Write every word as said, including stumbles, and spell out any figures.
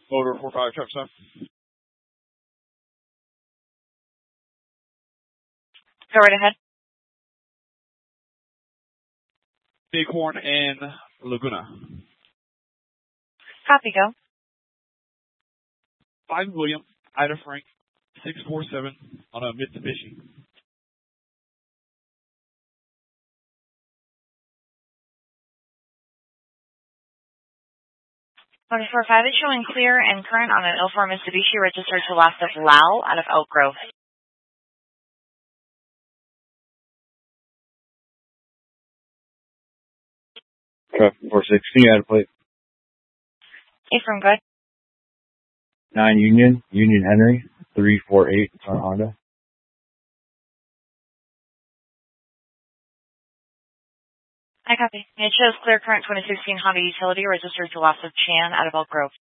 Motor four five traffic stop. Go right ahead. Bighorn and Laguna. Copy, go. five William, Ida Frank, six four seven on a Mitsubishi. one four five is showing clear and current on an L four Mitsubishi registered to last of Lau out of Elk Grove. Traffic four six, can you add a plate? A-firm, good. nine Union, Union Henry, three four eight on Honda. I copy. It shows clear current twenty sixteen Honda Utility registered to loss of Chan out of Elk Grove.